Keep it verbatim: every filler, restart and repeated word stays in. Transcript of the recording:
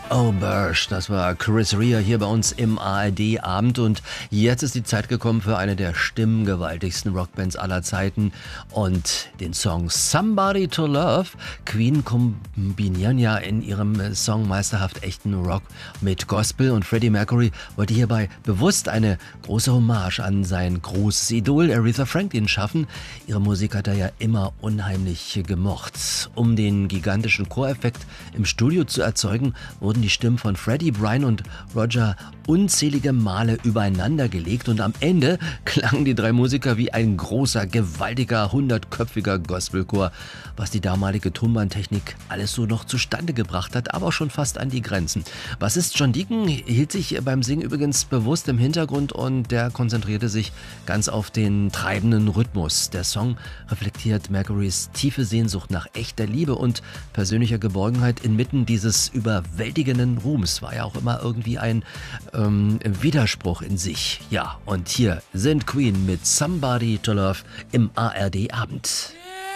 Oh, Bursch, das war Chris Rea hier bei uns im A R D-Abend und jetzt ist die Zeit gekommen für eine der stimmgewaltigsten Rockbands aller Zeiten und den Song Somebody to Love. Queen kombinieren ja in ihrem Song meisterhaft echten Rock mit Gospel und Freddie Mercury wollte hierbei bewusst eine große Hommage an sein großes Idol Aretha Franklin schaffen. Ihre Musik hat er ja immer unheimlich gemocht. Um den gigantischen Choreffekt im Studio zu erzeugen, wurden die Stimmen von Freddie, Brian und Roger unzählige Male übereinander gelegt und am Ende klangen die drei Musiker wie ein großer, gewaltiger, hundertköpfiger Gospelchor, was die damalige Tonbandtechnik alles so noch zustande gebracht hat, aber auch schon fast an die Grenzen. Bassist John Deacon hielt sich beim Singen übrigens bewusst im Hintergrund und der konzentrierte sich ganz auf den treibenden Rhythmus. Der Song reflektiert Mercurys tiefe Sehnsucht nach echter Liebe und persönlicher Geborgenheit inmitten dieses überwältigenden Ruhms. War ja auch immer irgendwie ein ähm, Widerspruch in sich. Ja, und hier sind Queen mit Somebody to Love im A R D-Abend.